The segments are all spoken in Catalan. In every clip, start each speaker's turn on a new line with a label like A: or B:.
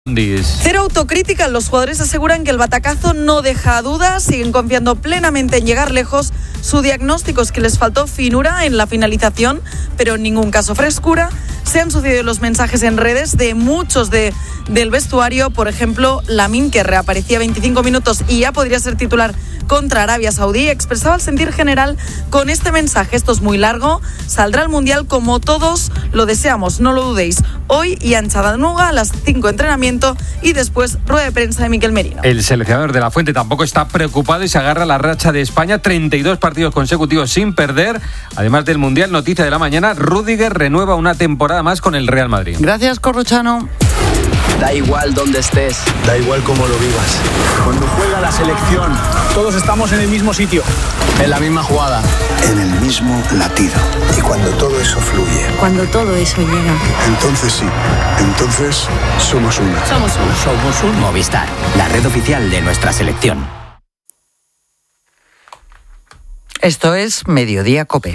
A: Cero autocrítica. Los jugadores aseguran que el batacazo no deja dudas, siguen confiando plenamente en llegar lejos. Su diagnóstico es que les faltó finura en la finalización, pero en ningún caso frescura. Se han sucedido los mensajes en redes de muchos del vestuario. Por ejemplo, Lamine, que reaparecía 25 minutos y ya podría ser titular contra Arabia Saudí, expresaba el sentir general con este mensaje: esto es muy largo, saldrá al Mundial como todos lo deseamos, no lo dudéis. Hoy y en Chattanooga a las 5 entrenamiento y después rueda de prensa de Miquel Merino.
B: El seleccionador de la Fuente tampoco está preocupado y se agarra a la racha de España, 32 partidos consecutivos sin perder. Además del Mundial, noticia de la mañana: Rüdiger renueva una temporada más con el Real Madrid.
A: Gracias, Corrochano.
C: Da igual dónde estés,
D: da igual cómo lo vivas.
E: Cuando juega la selección, todos estamos en el mismo sitio,
C: en la misma jugada,
D: en el mismo latido. Y cuando todo eso fluye,
F: cuando todo eso llega,
D: entonces sí, entonces somos uno.
F: Somos uno.
G: Movistar, la red oficial de nuestra selección.
H: Esto es Mediodía COPE.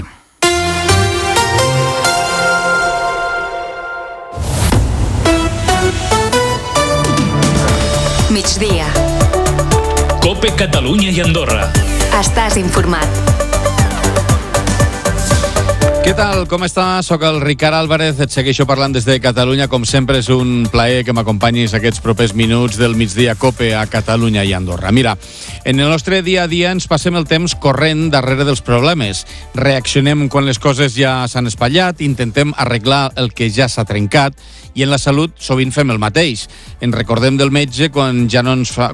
I: Migdia.
J: COPE Catalunya i Andorra.
I: Estàs informat.
K: Què tal? Com està? Soc el Ricard Álvarez, et segueixo parlant des de Catalunya. Com sempre, és un plaer que m'acompanyis aquests propers minuts del migdia COPE a Catalunya i Andorra. Mira, en el nostre dia a dia ens passem el temps corrent darrere dels problemes. Reaccionem quan les coses ja s'han espatllat, intentem arreglar el que ja s'ha trencat, i en la salut sovint fem el mateix. Ens recordem del metge quan ja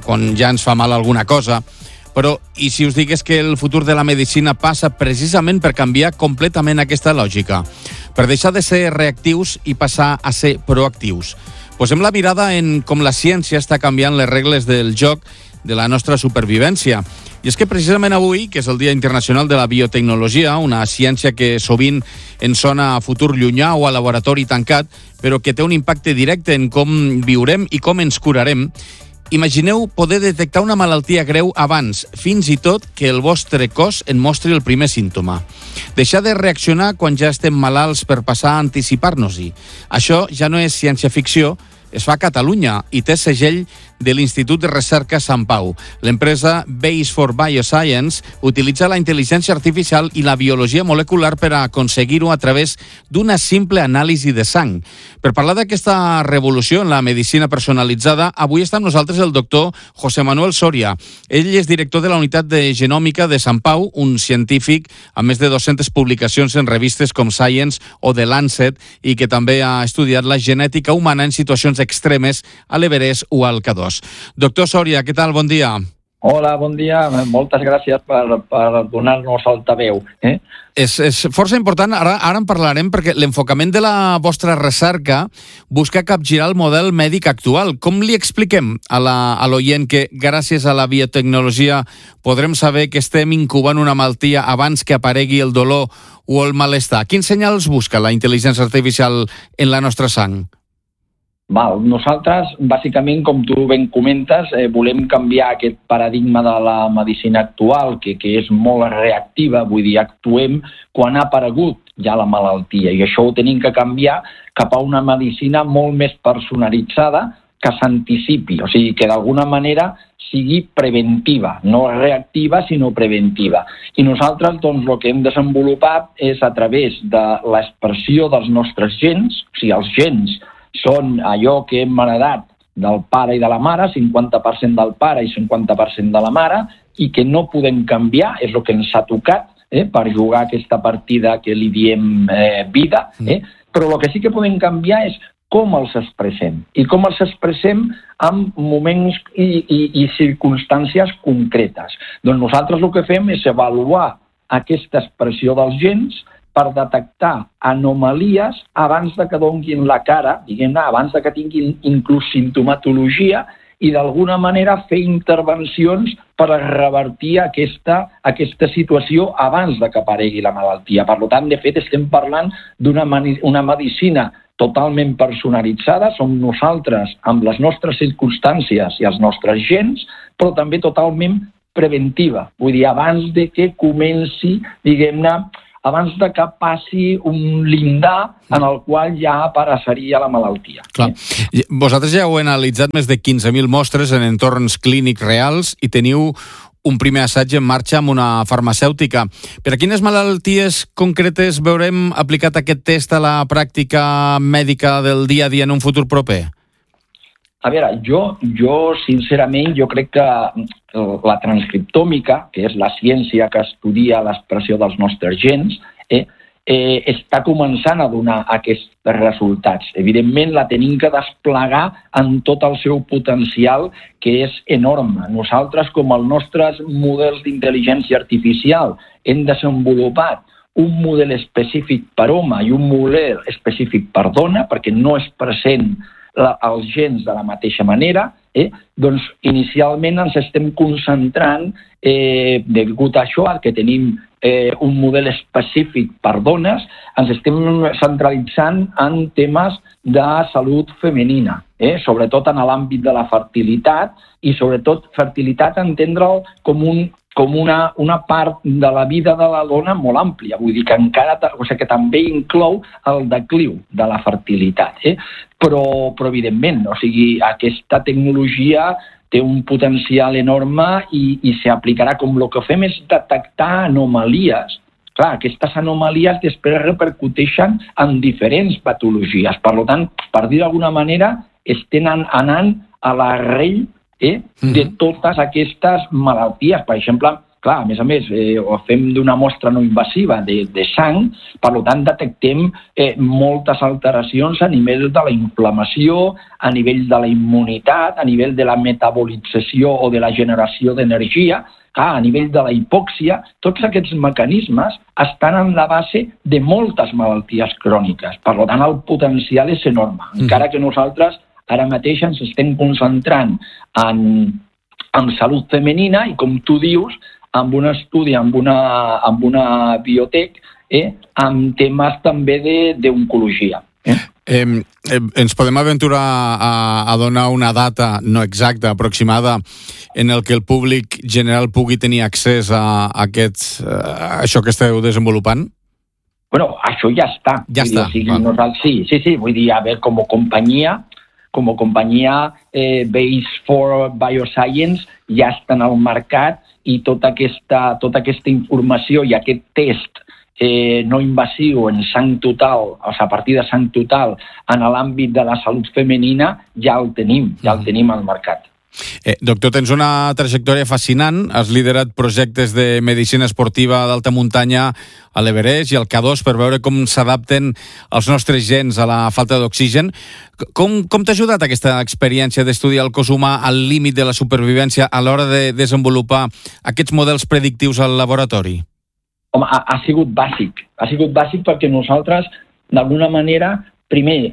K: ens fa mal alguna cosa. Però, i si us digués que el futur de la medicina passa precisament per canviar completament aquesta lògica? Per deixar de ser reactius i passar a ser proactius. Posem la mirada en com la ciència està canviant les regles del joc de la nostra supervivència. I és que precisament avui, que és el Dia Internacional de la Biotecnologia, una ciència que sovint ens sona a futur llunyà o a laboratori tancat, però que té un impacte directe en com viurem i com ens curarem. Imagineu poder detectar una malaltia greu abans, fins i tot que el vostre cos en mostri el primer símptoma. Deixar de reaccionar quan ja estem malalts per passar a anticipar-nos-hi. Això ja no és ciència-ficció, es fa a Catalunya i té segell de l'Institut de Recerca Sant Pau. L'empresa Base for Bioscience utilitza la intel·ligència artificial i la biologia molecular per a aconseguir-ho a través d'una simple anàlisi de sang. Per parlar d'aquesta revolució en la medicina personalitzada, avui està amb nosaltres el doctor José Manuel Soria. Ell és director de la unitat de genòmica de Sant Pau, un científic amb més de 200 publicacions en revistes com Science o The Lancet i que també ha estudiat la genètica humana en situacions extremes a l'Everest o al K2. Doctor Soria, què tal? Bon dia.
L: Hola, bon dia. Moltes gràcies per donar-nos altaveu.
K: És força important, ara en parlarem, perquè l'enfocament de la vostra recerca busca capgirar el model mèdic actual. Com li expliquem a l'oient que gràcies a la biotecnologia podrem saber que estem incubant una malaltia abans que aparegui el dolor o el malestar? Quins senyals busca la intel·ligència artificial en la nostra sang?
L: Nosaltres, bàsicament, com tu ben comentes, volem canviar aquest paradigma de la medicina actual, que és molt reactiva, vull dir, actuem quan ha aparegut ja la malaltia, i això ho tenim que canviar cap a una medicina molt més personalitzada que s'anticipi, o sigui, que d'alguna manera sigui preventiva, no reactiva, sinó preventiva. I nosaltres, doncs, el que hem desenvolupat és a través de l'expressió dels nostres gens, o sigui, els gens són allò que hem heredat del pare i de la mare, 50% del pare i 50% de la mare, i que no podem canviar, és el que ens ha tocat per jugar aquesta partida que li diem vida, però el que sí que podem canviar és com els expressem, i com els expressem en moments i circumstàncies concretes. Doncs nosaltres el que fem és avaluar aquesta expressió dels gens per detectar anomalies abans de que donguin la cara, diguem-ne, abans de que tinguin inclús simptomatologia, i d'alguna manera fer intervencions per revertir aquesta situació abans de que aparegui la malaltia. Per tant, de fet, estem parlant d'una medicina totalment personalitzada, som nosaltres amb les nostres circumstàncies i els nostres gens, però també totalment preventiva. Vull dir, abans de que comenci, diguem-ne, abans de que passi un llindar en el qual ja apareixeria la malaltia.
K: Clar. Vosaltres ja heu analitzat més de 15.000 mostres en entorns clínics reals i teniu un primer assaig en marxa amb una farmacèutica. Per a quines malalties concretes veurem aplicat aquest test a la pràctica mèdica del dia a dia en un futur proper?
L: A veure, jo sincerament, jo crec que la transcriptòmica, que és la ciència que estudia l'expressió dels nostres gens, està començant a donar aquests resultats. Evidentment, la tenim que desplegar en tot el seu potencial, que és enorme. Nosaltres, com els nostres models d'intel·ligència artificial, hem desenvolupat un model específic per home i un model específic per dona, perquè no és present els gens de la mateixa manera, doncs inicialment ens estem concentrant, degut a això, que tenim un model específic per dones, ens estem centralitzant en temes de salut femenina, sobretot en l'àmbit de la fertilitat, i sobretot fertilitat entendre'l com una part de la vida de la dona molt àmplia, vull dir que encara, que també inclou el decliu de la fertilitat, però evidentment, aquesta tecnologia té un potencial enorme i s'aplicarà, com el que fem és detectar anomalies. Clar, aquestes anomalies després repercuteixen en diferents patologies. Per tant, per dir d'alguna manera, estem anant a l'arrel de totes aquestes malalties. Per exemple, clar, a més, ho fem d'una mostra no invasiva de sang, per tant, detectem moltes alteracions a nivell de la inflamació, a nivell de la immunitat, a nivell de la metabolització o de la generació d'energia, a nivell de la hipòxia. Tots aquests mecanismes estan en la base de moltes malalties cròniques. Per tant, el potencial és enorme. Encara que nosaltres ara mateix ens estem concentrant en salut femenina i, com tu dius, amb un estudi, amb una biotec, amb temes també d'oncologia.
K: Ens podem aventurar a donar una data no exacta, aproximada, en el que el públic general pugui tenir accés a això que esteu desenvolupant?
L: Bueno, això ja està.
K: Ja està.
L: Sí, vull dir, a veure, com a companyia Base for Bioscience ja està en el mercat i tota aquesta informació i aquest test no invasiu en sang total, a partir de sang total en l'àmbit de la salut femenina, ja el tenim al mercat.
K: Doctor, tens una trajectòria fascinant. Has liderat projectes de medicina esportiva d'alta muntanya a l'Everest i al K2 per veure com s'adapten els nostres gens a la falta d'oxigen. Com t'ha ajudat aquesta experiència d'estudiar el cos humà al límit de la supervivència a l'hora de desenvolupar aquests models predictius al laboratori?
L: Home, ha sigut bàsic. Ha sigut bàsic perquè nosaltres, d'alguna manera, primer,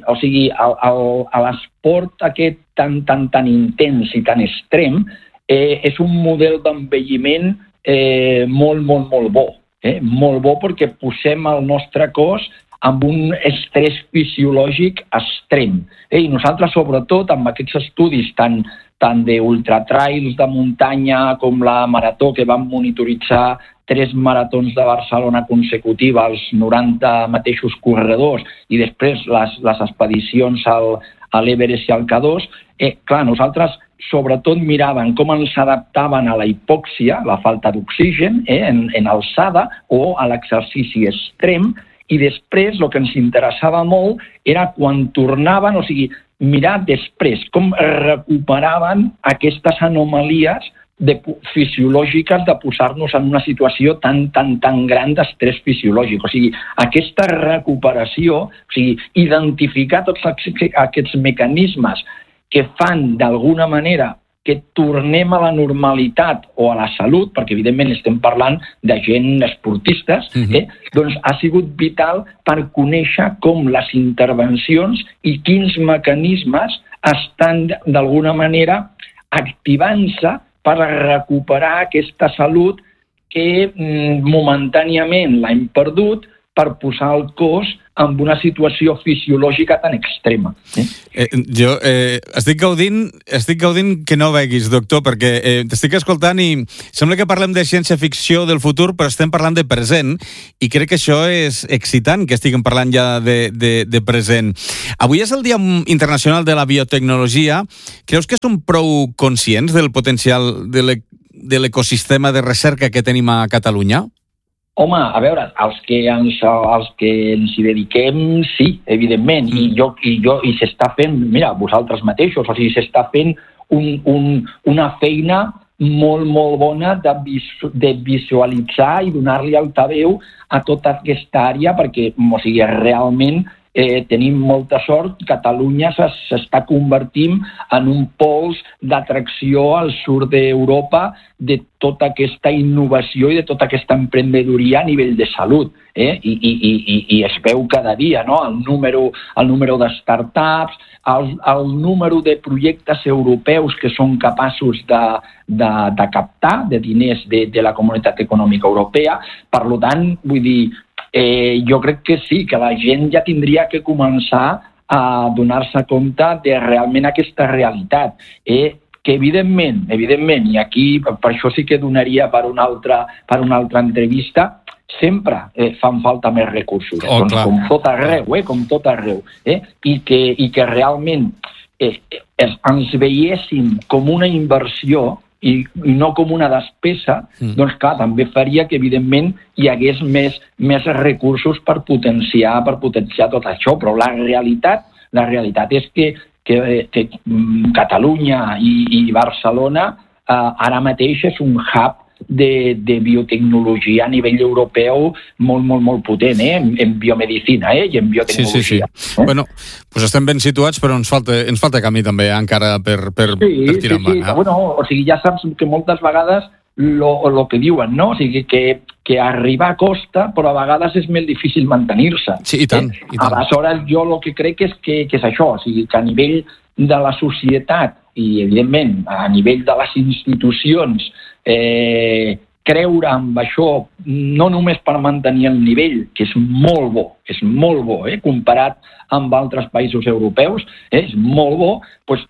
L: a l'esport aquest tan intens i tan extrem, és un model d'envelliment molt bo. Molt bo perquè posem el nostre cos amb un estrès fisiològic extrem. I nosaltres, sobretot, amb aquests estudis tant d'ultratrails de muntanya com la marató, que vam monitoritzar 3 maratons de Barcelona consecutiva als 90 mateixos corredors i després les expedicions a l'Everest i al K2, clar, nosaltres sobretot miràvem com ens adaptaven a la hipòxia, la falta d'oxigen, en alçada o a l'exercici extrem, i després el que ens interessava molt era quan tornaven, mirar després com recuperaven aquestes anomalies fisiològiques de posar-nos en una situació tan gran d'estrès fisiològic. Aquesta recuperació, identificar tots aquests mecanismes que fan d'alguna manera que tornem a la normalitat o a la salut, perquè evidentment estem parlant de gent esportistes, doncs ha sigut vital per conèixer com les intervencions i quins mecanismes estan d'alguna manera activant-se per recuperar aquesta salut que momentàniament l'hem perdut, per posar el cos en una situació fisiològica tan extrema.
K: Jo estic gaudint que no veguis, doctor, perquè t'estic escoltant i sembla que parlem de ciència-ficció del futur, però estem parlant de present, i crec que això és excitant, que estiguem parlant ja de present. Avui és el Dia Internacional de la Biotecnologia. Creus que som prou conscients del potencial de l'ecosistema de recerca que tenim a Catalunya?
L: Home, a veure, els que ens hi dediquem, sí, evidentment, i s'està fent, mira, vosaltres mateixos, o sigui, s'està fent una feina molt, molt bona de visualitzar i donar-li altaveu a tota aquesta àrea, perquè, o sigui, realment tenim molta sort. Catalunya s'està convertint en un pols d'atracció al sud d'Europa de tota aquesta innovació i de tota aquesta emprenedoria a nivell de salut. I es veu cada dia, no? El número de startups, el número de projectes europeus que són capaços de captar de diners de la Comunitat Econòmica Europea. Per tant, vull dir, jo crec que sí, que la gent ja tindria que començar a donar-se compte de realment aquesta realitat. Que evidentment, i aquí per això sí que donaria per una altra entrevista, sempre fan falta més recursos, com tot arreu, i que realment ens veiéssim com una inversió i no com una despesa, doncs clar, també faria que evidentment hi hagués més recursos per potenciar tot això, però la realitat és que Catalunya i Barcelona ara mateix és un hub de biotecnologia a nivell europeu molt, molt, molt potent, en biomedicina i en biotecnologia.
K: Sí. Bueno, doncs estem ben situats, però ens falta camí també encara per tirar endavant.
L: Sí. Bueno, o sigui, ja saps que moltes vegades lo que diuen, no? O sigui, que arribar costa, però a vegades és més difícil mantenir-se.
K: Sí, i tant.
L: Aleshores, jo el que crec és que és això, o sigui, que a nivell de la societat i, evidentment, a nivell de les institucions, creure en això no només per mantenir el nivell, que és molt bo, comparat amb altres països europeus, és molt bo, doncs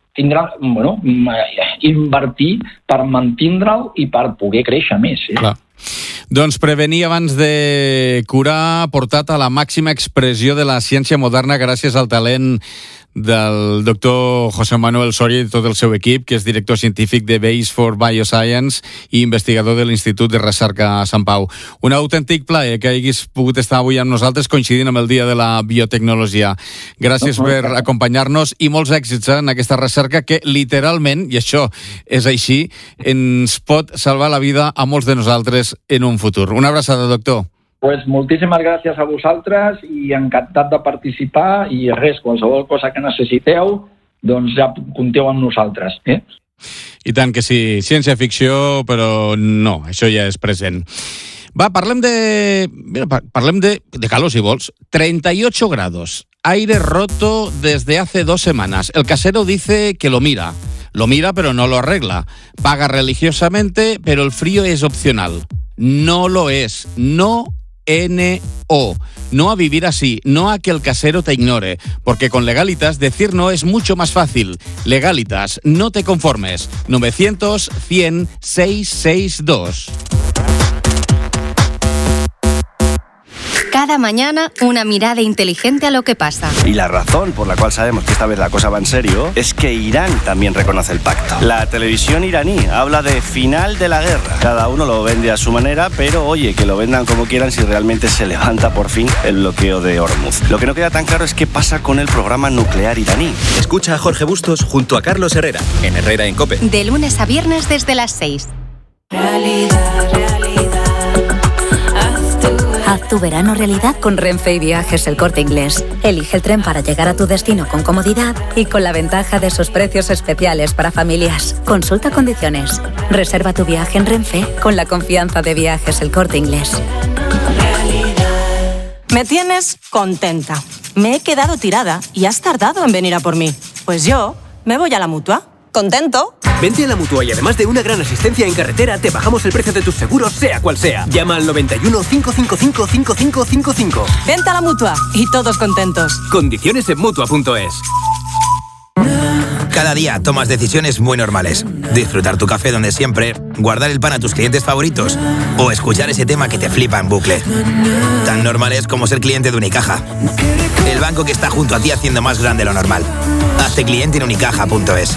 L: invertir per mantindre'l i per poder créixer més.
K: Clar. Doncs prevenir abans de curar, portat a la màxima expressió de la ciència moderna gràcies al talent del doctor José Manuel Soria i tot el seu equip, que és director científic de Base for Bioscience i investigador de l'Institut de Recerca Sant Pau. Un autèntic plaer que haguis pogut estar avui amb nosaltres coincidint amb el Dia de la Biotecnologia. Gràcies per acompanyar-nos i molts èxits en aquesta recerca que literalment, i això és així, ens pot salvar la vida a molts de nosaltres en un futur. Una abraçada, doctor.
L: Pues moltíssimes gràcies a vosaltres i encantat de participar i res, qualsevol cosa que necessiteu, doncs ja compteu amb nosaltres.
K: I tant que sí, ciència-ficció, però no, això ja és present. Va, parlem de calor, si vols. 38 grados, aire roto desde hace 2 semanas. El casero dice que lo mira, pero no lo arregla. Paga religiosamente, pero el frío es opcional. No lo es, no a vivir así, no a que el casero te ignore, porque con Legalitas decir no es mucho más fácil. Legalitas, no te conformes. 900 100 662.
I: Cada mañana, una mirada inteligente a lo que pasa.
M: Y la razón por la cual sabemos que esta vez la cosa va en serio es que Irán también reconoce el pacto. La televisión iraní habla de final de la guerra. Cada uno lo vende a su manera, pero oye, que lo vendan como quieran si realmente se levanta por fin el bloqueo de Hormuz. Lo que no queda tan claro es qué pasa con el programa nuclear iraní.
N: Escucha a Jorge Bustos junto a Carlos Herrera, en Herrera en COPE.
I: De lunes a viernes desde las 6.
O: Haz tu verano realidad con Renfe y Viajes El Corte Inglés. Elige el tren para llegar a tu destino con comodidad y con la ventaja de sus precios especiales para familias. Consulta condiciones. Reserva tu viaje en Renfe con la confianza de Viajes El Corte Inglés.
P: Me tienes contenta. Me he quedado tirada y has tardado en venir a por mí. Pues yo me voy a la Mutua. ¿Contento?
Q: Vente a la Mutua y además de una gran asistencia en carretera, te bajamos el precio de tus seguros, sea cual sea. Llama al 91 555 5555.
P: Vente a la Mutua y todos contentos.
Q: Condiciones en Mutua.es.
R: Cada día tomas decisiones muy normales. Disfrutar tu café donde siempre, guardar el pan a tus clientes favoritos o escuchar ese tema que te flipa en bucle. Tan normales como ser cliente de Unicaja. El banco que está junto a ti haciendo más grande lo normal. Hazte cliente en unicaja.es.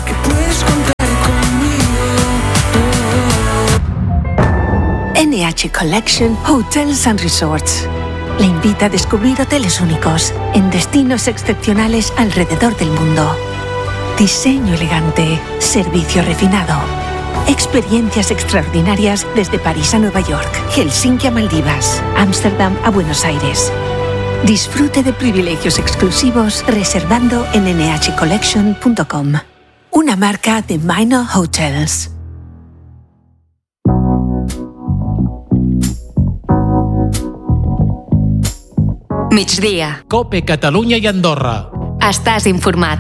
F: NH Collection Hotels and Resorts le invita a descubrir hoteles únicos en destinos excepcionales alrededor del mundo. Diseño elegante, servicio refinado, experiencias extraordinarias desde París a Nueva York, Helsinki a Maldivas, Ámsterdam a Buenos Aires. Disfrute de privilegios exclusivos reservando en nhcollection.com, una marca de Minor Hotels.
I: Migdia.
S: Cope Catalunya i Andorra.
I: Estàs informat.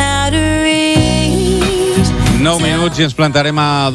K: 9 minuts i ens plantarem a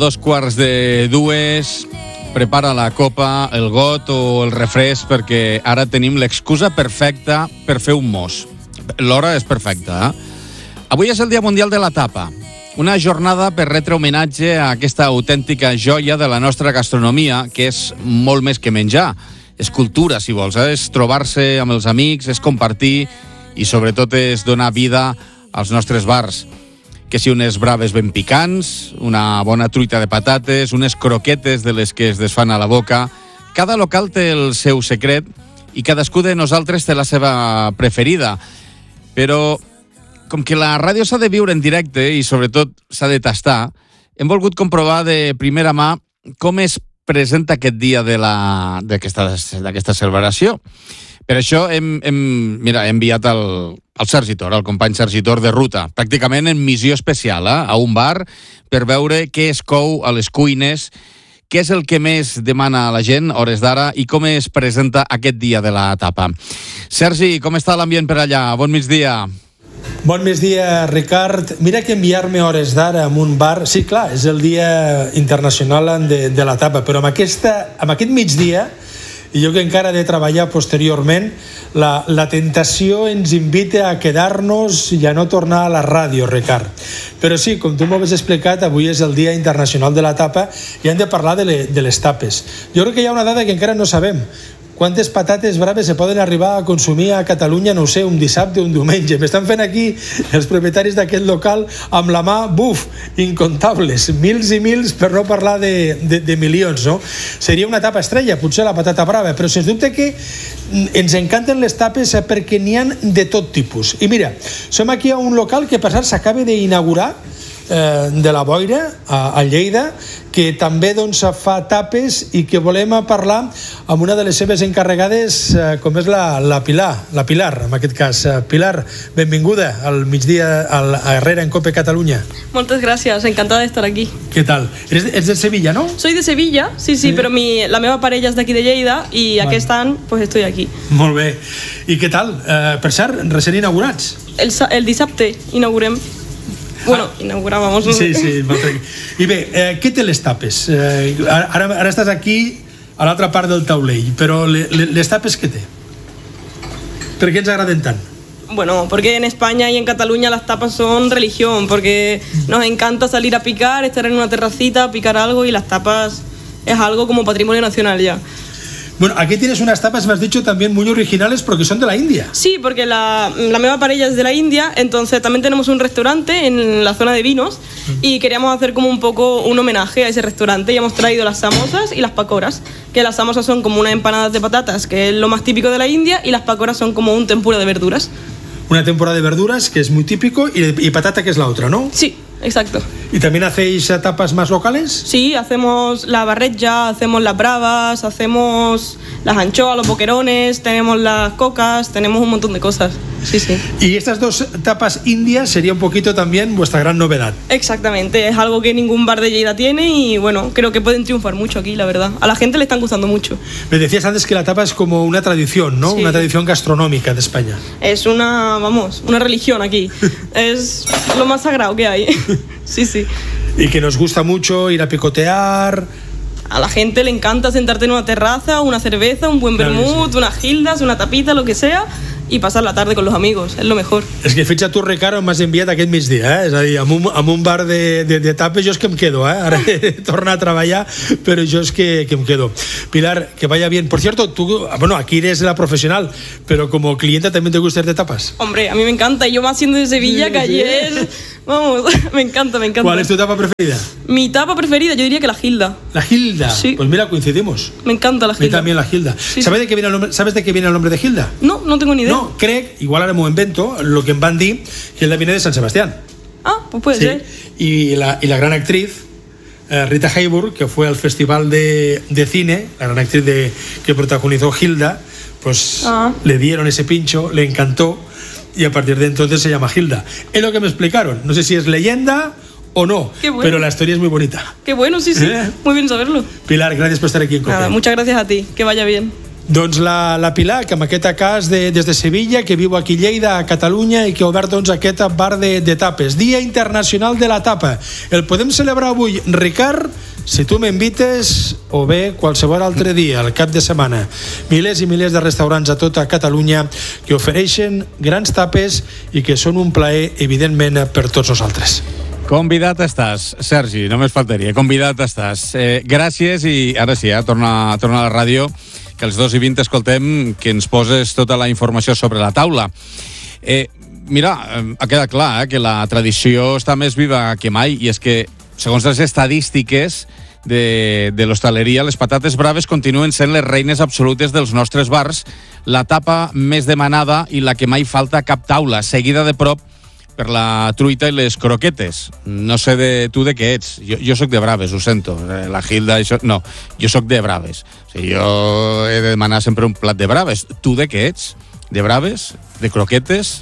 K: 2:45. Prepara la copa, el got o el refresc, perquè ara tenim l'excusa perfecta per fer un mos. L'hora és perfecta, Avui és el Dia Mundial de la Tapa, una jornada per retre homenatge a aquesta autèntica joia de la nostra gastronomia, que és molt més que menjar. És cultura, si vols, és trobar-se amb els amics, és compartir i sobretot és donar vida als nostres bars. Que si unes braves ben picants, una bona truita de patates, unes croquetes de les que es desfan a la boca. Cada local té el seu secret i cadascú de nosaltres té la seva preferida. Però com que la ràdio s'ha de viure en directe i sobretot s'ha de tastar, hem volgut comprovar de primera mà com es presenta aquest dia d'aquesta celebració. Per això hem enviat el Sergi Tor, el company Sergi Tor de ruta, pràcticament en missió especial, a un bar, per veure què es cou a les cuines, què és el que més demana a la gent, hores d'ara, i com es presenta aquest dia de la tapa. Sergi, com està l'ambient per allà? Bon migdia.
T: Bon migdia, Ricard. Mira que enviar-me hores d'ara a un bar... Sí, clar, és el Dia Internacional de la Tapa, però amb aquest migdia, i jo que encara he de treballar posteriorment, la tentació ens invita a quedar-nos i a no tornar a la ràdio, Ricard. Però sí, com tu m'ho has explicat, avui és el Dia Internacional de la Tapa i hem de parlar de les tapes. Jo crec que hi ha una dada que encara no sabem. Quantes patates braves se poden arribar a consumir a Catalunya, no ho sé, un dissabte o un diumenge? M'estan fent aquí els propietaris d'aquest local amb la mà, incontables, mils i mils, per no parlar de milions, no? Seria una tapa estrella, potser la patata brava, però sens dubte que ens encanten les tapes perquè n'hi ha de tot tipus. I mira, som aquí a un local que per cert s'acaba d'inaugurar, de la Boira, a Lleida, que també fa tapes i que volem parlar amb una de les seves encarregades, com és la Pilar, en aquest cas. Pilar, benvinguda al migdia a Herrera en Cope Catalunya.
U: Moltes gràcies, encantada de estar aquí.
T: Què tal? Ets de Sevilla, no?
U: Soy de Sevilla, sí, però la meva parella és d'aquí de Lleida i aquest any pues estoy aquí.
T: Molt bé. I què tal? Per cert, recent inaugurats.
U: El dissabte inaugurem. Bueno, inaugurábamos.
T: Sí. I bé, què té les tapes? Ara estàs aquí a l'altra part del taulell, però les tapes què té? ¿Per qué ens agraden tant?
U: Bueno, porque en España y en Cataluña las tapas son religión, porque nos encanta salir a picar, estar en una terracita, picar algo, y las tapas es algo como patrimonio nacional ya.
T: Bueno, aquí tienes unas tapas, me has dicho, también muy originales porque son de la India.
U: Sí, porque la meva parella es de la India, entonces también tenemos un restaurante en la zona de vinos y queríamos hacer como un poco un homenaje a ese restaurante y hemos traído las samosas y las pakoras, que las samosas son como unas empanadas de patatas, que es lo más típico de la India, y las pakoras son como un tempura de verduras.
T: Una tempura de verduras, que es muy típico, y patata, que es la otra, ¿no?
U: Sí, exacto.
T: ¿Y también hacéis tapas más locales?
U: Sí, hacemos la barretja, hacemos las bravas, hacemos las anchoas, los boquerones, tenemos las cocas, tenemos un montón de cosas. Sí.
T: Y estas dos tapas indias sería un poquito también vuestra gran novedad.
U: Exactamente, es algo que ningún bar de Lleida tiene y bueno, creo que pueden triunfar mucho aquí, la verdad. A la gente le están gustando mucho.
T: Me decías antes que la tapa es como una tradición, ¿no? Sí. Una tradición gastronómica de España.
U: Es una religión aquí. Es lo más sagrado que hay. Sí.
T: y que nos gusta mucho ir a picotear.
U: A la gente le encanta sentarte en una terraza, una cerveza, un buen vermut, unas gildas, una tapita, lo que sea, i passar la tarda con los amigos, és lo mejor.
T: És que fitxa tu, Ricardo, m'has enviat aquest migdia, és a dir, amb un bar de tapes jo és que em quedo, ara he tornat a treballar, però jo és que em quedo. Pilar, que vaya bien. Por cierto, tú, bueno, aquí eres la profesional, pero como clienta también te gusta ir de tapas.
U: Hombre, a mí me encanta, y yo más siendo de Sevilla, que ayer, vamos, me encanta.
T: ¿Cuál es tu tapa preferida?
U: Mi tapa preferida, yo diría que la Gilda.
T: ¿La Gilda?
U: Sí.
T: Pues mira, coincidimos.
U: Me encanta la Gilda.
T: A mí también la Gilda.
U: Sí,
T: ¿Sabes de qué viene el nombre de Gilda?
U: No, no tengo ni idea.
T: No, crec, igual ara m'ho invento, lo que em van dir, Gilda viene de San Sebastián.
U: Ah, pues puede ser.
T: Y la gran actriz, Rita Hayworth, que fue al Festival de Cine, la gran actriz que protagonizó Gilda, pues le dieron ese pincho, le encantó, y a partir de entonces se llama Gilda. Es lo que me explicaron. No sé si es leyenda o no,
U: bueno.
T: Pero la historia es muy bonita.
U: Qué bueno, sí. Muy bien saberlo.
T: Pilar, gracias por estar aquí en COPE.
U: Nada, muchas gracias a ti, que vaya bien.
T: Doncs la Pilar, que en aquest cas des de Sevilla, que viu aquí a Lleida, a Catalunya, i que ha obert aquest bar de tapes. Dia Internacional de la Tapa. El podem celebrar avui, Ricard, si tu m'invites, o bé qualsevol altre dia, al cap de setmana. Milers i milers de restaurants a tota Catalunya que ofereixen grans tapes i que són un plaer, evidentment, per tots nosaltres.
K: Convidat estàs, Sergi, només faltaria. Convidat estàs. Gràcies i ara sí, torna a la ràdio, que als 2:20 escoltem que ens poses tota la informació sobre la taula. Mira, ha quedat clar que la tradició està més viva que mai, i és que, segons les estadístiques de l'hostaleria, les patates braves continuen sent les reines absolutes dels nostres bars, la tapa més demanada i la que mai falta a cap taula, seguida de prop per la truita i les croquetes. No sé tu de què ets. Jo soc de braves, ho sento. La Gilda, això... No, jo soc de braves. O sigui, jo he de demanar sempre un plat de braves. Tu de què ets? De braves? De croquetes?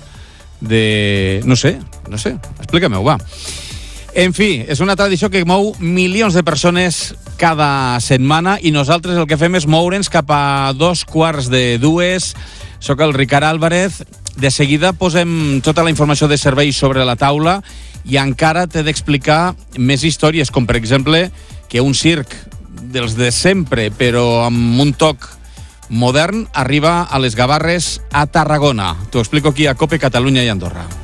K: De... No sé. Explica-m'ho, va. En fi, és una tradició que mou milions de persones cada setmana i nosaltres el que fem és moure'ns cap a 2:45. Soc el Ricard Álvarez. De seguida posem tota la informació de serveis sobre la taula i encara t'he d'explicar més històries, com per exemple que un circ dels de sempre, però amb un toc modern, arriba a les Gavarres a Tarragona. T'ho explico aquí a COPE Catalunya i Andorra.